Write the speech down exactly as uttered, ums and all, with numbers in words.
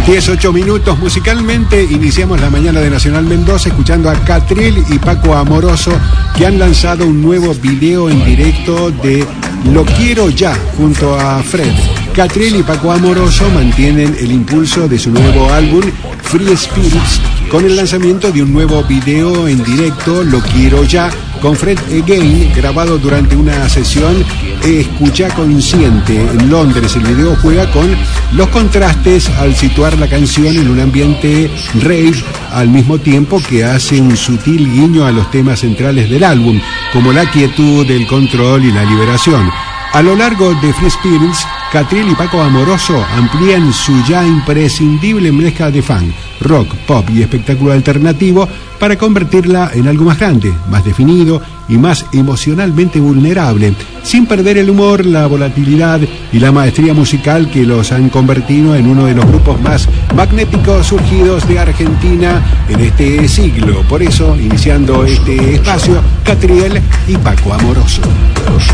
diez, ocho minutos. Musicalmente iniciamos la mañana de Nacional Mendoza escuchando a Catriel y Paco Amoroso, que han lanzado un nuevo video en directo de Lo Quiero Ya junto a Fred. Catriel y Paco Amoroso mantienen el impulso de su nuevo álbum Free Spirits con el lanzamiento de un nuevo video en directo, Lo Quiero Ya, con Fred Again, grabado durante una sesión Escucha Consciente en Londres. El video juega con los contrastes al situar la canción en un ambiente rave, al mismo tiempo que hace un sutil guiño a los temas centrales del álbum, como la quietud, el control y la liberación. A lo largo de Free Spirits, Catriel y Paco Amoroso amplían su ya imprescindible mezcla de funk, rock, pop y espectáculo alternativo para convertirla en algo más grande, más definido y más emocionalmente vulnerable, sin perder el humor, la volatilidad y la maestría musical que los han convertido en uno de los grupos más magnéticos surgidos de Argentina en este siglo. Por eso, iniciando este espacio, Catriel y Paco Amoroso.